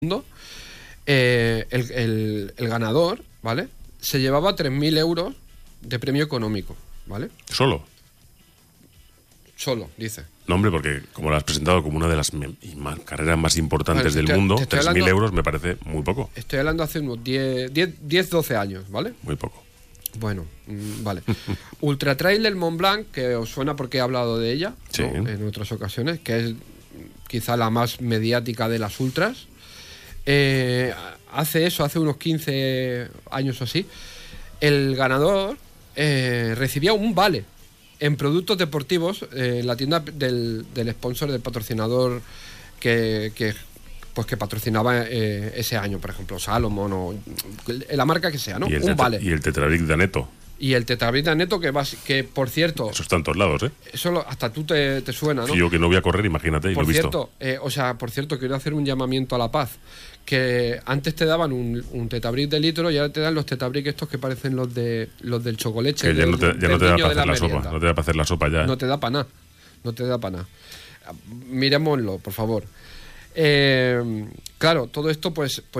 mundo, el ganador, ¿vale? Se llevaba 3.000 euros de premio económico, ¿vale? ¿Solo? Solo, dice. No, hombre, porque como lo has presentado como una de las carreras más importantes del mundo, 3.000 euros me parece muy poco. Estoy hablando hace unos 10-12 años, ¿vale? Muy poco. Bueno, vale. Ultra Trail del Mont Blanc, que os suena porque he hablado de ella, sí, ¿no? En otras ocasiones, que es quizá la más mediática de las ultras. Hace unos 15 años o así, el ganador recibía un vale en productos deportivos en la tienda del sponsor, del patrocinador que patrocinaba ese año, por ejemplo, Salomon o la marca que sea, ¿no? Un vale. Y el Tetrabric de Aneto. Y el Tetrabric de Aneto, que por cierto... Eso está en todos lados, ¿eh? Eso hasta tú te suena, ¿no? Y yo que no voy a correr, imagínate, y lo he visto. Por cierto, quiero hacer un llamamiento a la paz. Que antes te daban un Tetrabric de litro y ahora te dan los Tetrabric estos que parecen los del chocolate. Que ya no te da para hacer la sopa. No te da para hacer la sopa ya. No te da para nada. No te da para nada. Miremoslo, por favor. Claro, todo esto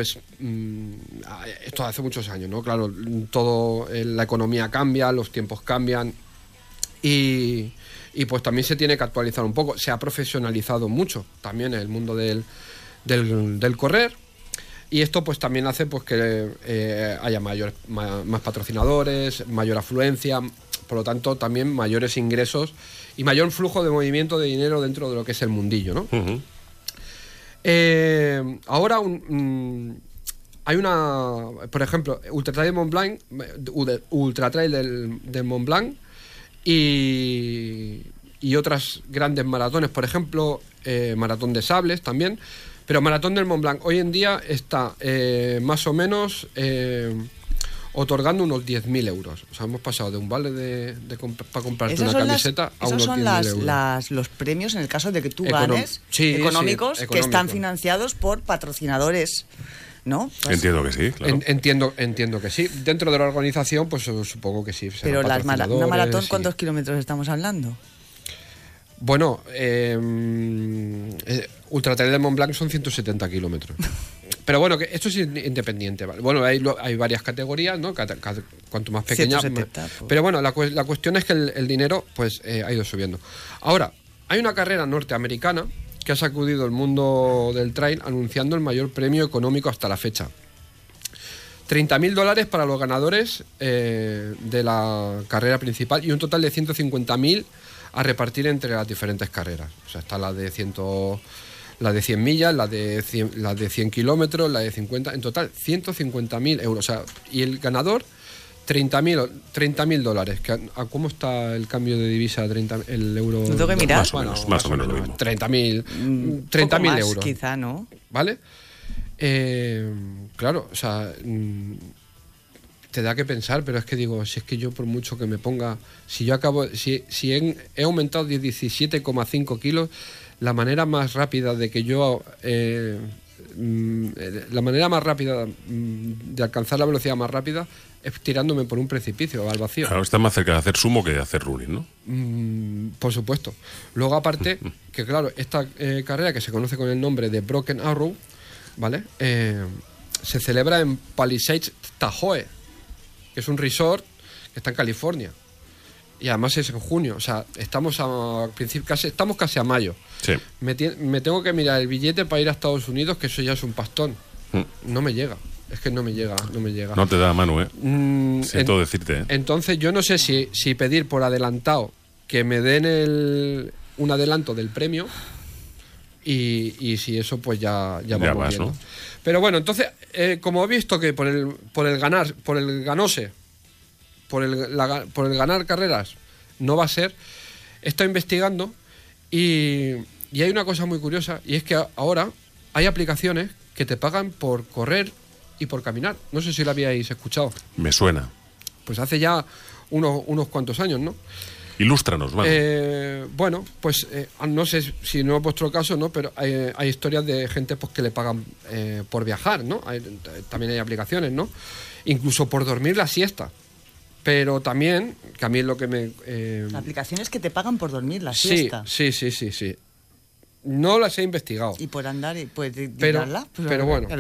esto hace muchos años, ¿no? Claro, la economía cambia, los tiempos cambian y pues también se tiene que actualizar un poco. Se ha profesionalizado mucho también el mundo del correr y esto pues también hace pues que haya más patrocinadores, mayor afluencia, por lo tanto también mayores ingresos y mayor flujo de movimiento de dinero dentro de lo que es el mundillo, ¿no? Uh-huh. Ahora hay por ejemplo, Ultra Trail del Mont Blanc y otras grandes maratones, por ejemplo, Maratón de Sables también, pero Maratón del Mont Blanc hoy en día está más o menos otorgando unos 10.000 euros. O sea, hemos pasado de un vale para comprarte una camiseta a unos 10.000 euros. Esos son los premios en el caso de que tú ganes, económicos, que están financiados por patrocinadores, ¿no? Pues, entiendo que sí, claro. Entiendo que sí. Dentro de la organización, pues supongo que sí. Pero una maratón, ¿cuántos kilómetros estamos hablando? Bueno, Ultra Trail del Mont Blanc son 170 kilómetros. Pero bueno, que esto es independiente, ¿vale? Bueno, hay varias categorías, ¿no? Cuanto más pequeña... 170, pues. Pero bueno, la cuestión es que el dinero pues ha ido subiendo. Ahora, hay una carrera norteamericana que ha sacudido el mundo del trail anunciando el mayor premio económico hasta la fecha. $30.000 para los ganadores de la carrera principal y un total de 150.000 a repartir entre las diferentes carreras. O sea, está la de 100 millas, la de 100 kilómetros, la de 50, en total 150.000 euros. O sea, y el ganador, $30.000. ¿Cómo está el cambio de divisa? El euro. ¿No tengo que mirar? Más o menos lo mismo. 30.000 euros. Quizá, ¿no? ¿Vale? Claro, o sea, te da que pensar, pero es que digo, si es que yo por mucho que me ponga, si he aumentado 17,5 kilos, la manera más rápida de que yo la manera más rápida de alcanzar la velocidad más rápida es tirándome por un precipicio al vacío. Claro, está más cerca de hacer sumo que de hacer running, ¿no? Por supuesto. Luego aparte, que claro, esta carrera que se conoce con el nombre de Broken Arrow, ¿vale? Se celebra en Palisades, Tahoe, que es un resort que está en California. Y además es en junio, o sea, estamos casi a mayo. Sí. Me tengo que mirar el billete para ir a Estados Unidos, que eso ya es un pastón. No me llega, es que no me llega. No te da mano, siento decirte, Entonces yo no sé si pedir por adelantado que me den un adelanto del premio y si eso pues ya vamos viendo. ¿No? Pero bueno, entonces, como he visto que por el ganar carreras no va a ser, he estado investigando y hay una cosa muy curiosa, y es que ahora hay aplicaciones que te pagan por correr y por caminar. No sé si lo habíais escuchado. Me suena. Pues hace ya unos cuantos años, ¿no? Ilústranos, vale. Bueno, pues no sé si no es vuestro caso, ¿no? Pero hay historias de gente pues que le pagan por viajar, ¿no? También hay aplicaciones, ¿no? Incluso por dormir la siesta. Pero también, que a mí es lo que me... Aplicaciones que te pagan por dormir la siesta. Sí. No las he investigado. Y por andar, pues pero bueno.